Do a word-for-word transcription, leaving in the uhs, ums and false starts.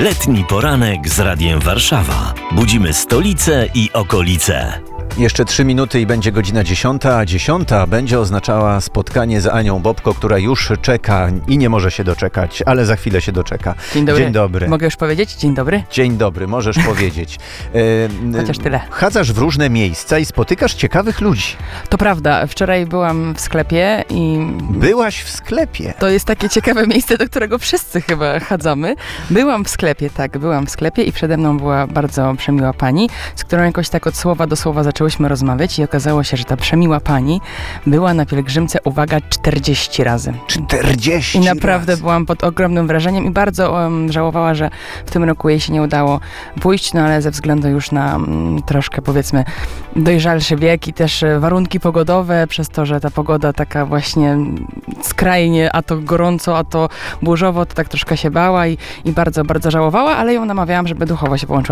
Letni poranek z Radiem Warszawa. Budzimy stolicę i okolice. Jeszcze trzy minuty i będzie godzina dziesiąta, a dziesiąta będzie oznaczała spotkanie z Anią Bobko, która już czeka i nie może się doczekać, ale za chwilę się doczeka. Dzień dobry. Dzień dobry. Mogę już powiedzieć? Dzień dobry. Dzień dobry, możesz powiedzieć. E, Chociaż tyle. Chadzasz w różne miejsca i spotykasz ciekawych ludzi. To prawda, wczoraj byłam w sklepie i... Byłaś w sklepie. To jest takie ciekawe miejsce, do którego wszyscy chyba chadzamy. Byłam w sklepie, tak, byłam w sklepie i przede mną była bardzo przemiła pani, z którą jakoś tak od słowa do słowa zaczęłyśmy rozmawiać i okazało się, że ta przemiła pani była na pielgrzymce, uwaga, czterdzieści razy. czterdzieści I naprawdę razy. byłam pod ogromnym wrażeniem i bardzo um, żałowała, że w tym roku jej się nie udało pójść, no ale ze względu już na um, troszkę, powiedzmy, dojrzalszy wiek i też e, warunki pogodowe, przez to, że ta pogoda taka właśnie skrajnie, a to gorąco, a to burzowo, to tak troszkę się bała i, i bardzo, bardzo żałowała, ale ją namawiałam, żeby duchowo się połączyła